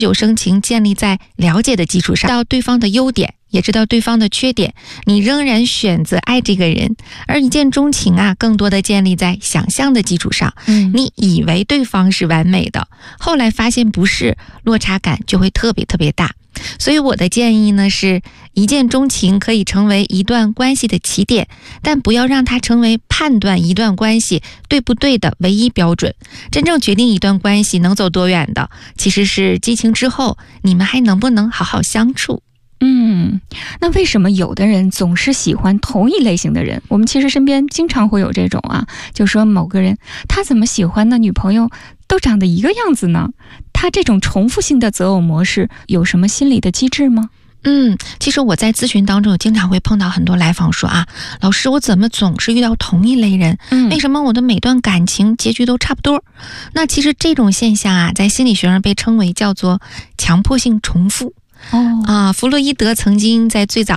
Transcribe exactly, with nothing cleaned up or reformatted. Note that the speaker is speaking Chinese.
有生情建立在了解的基础上，知道对方的优点，也知道对方的缺点，你仍然选择爱这个人。而一见钟情啊，更多的建立在想象的基础上， 嗯， 你以为对方是完美的，后来发现不是，落差感就会特别特别大。所以我的建议呢是，一见钟情可以成为一段关系的起点，但不要让它成为判断一段关系对不对的唯一标准。真正决定一段关系能走多远的，其实是激情之后你们还能不能好好相处。 嗯，那为什么有的人总是喜欢同一类型的人？我们其实身边经常会有这种啊，就说某个人他怎么喜欢的女朋友都长得一个样子呢？他这种重复性的择偶模式有什么心理的机制吗？ 嗯，其实我在咨询当中经常会碰到很多来访说啊，老师，我怎么总是遇到同一类人？ 嗯， 为什么我的每段感情结局都差不多？那其实这种现象啊，在心理学上被称为叫做强迫性重复。 哦啊，弗洛伊德曾经在最早